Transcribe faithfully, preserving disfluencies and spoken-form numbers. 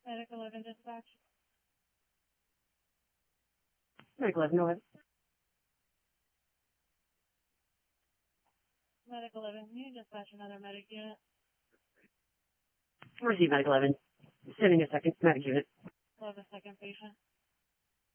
Medic eleven dispatch. Medic eleven, go ahead. Medic eleven, can you dispatch another medic unit? Receive Medic eleven. Sending a second medic unit. We'll have a second patient.